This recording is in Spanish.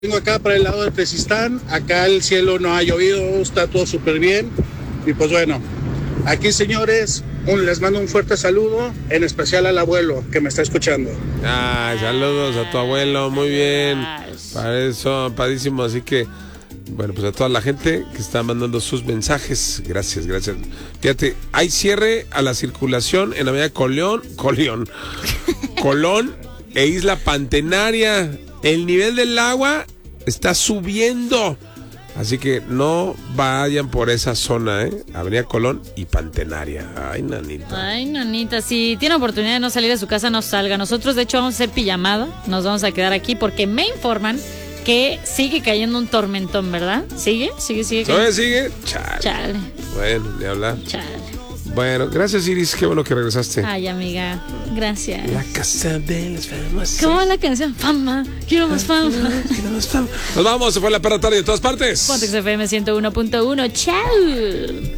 Vengo acá para el lado de Tezistán, acá el cielo no ha llovido, está todo súper bien. Y pues bueno, aquí señores, les mando un fuerte saludo, en especial al abuelo que me está escuchando. Saludos a tu abuelo, muy bien. Para eso, padrísimo, así que, bueno, pues a toda la gente que está mandando sus mensajes, gracias. Fíjate, hay cierre a la circulación en Avenida Colón e Isla Pantenaria. El nivel del agua está subiendo, así que no vayan por esa zona, Avenida Colón y Pantenaria. Ay, nanita, si tiene oportunidad de no salir de su casa, no salga. Nosotros, de hecho, vamos a hacer pijamada. Nos vamos a quedar aquí porque me informan que sigue cayendo un tormentón, ¿verdad? ¿Sigue? ¿Todavía sigue? Chale. Bueno, ni hablar. Chale. Bueno, gracias, Iris, qué bueno que regresaste. Ay, amiga, gracias. La casa de las famosas. ¿Cómo va la canción? Fama, quiero más fama. Nos vamos, se fue la perra tarde de todas partes. Pontex FM 101.1, chao.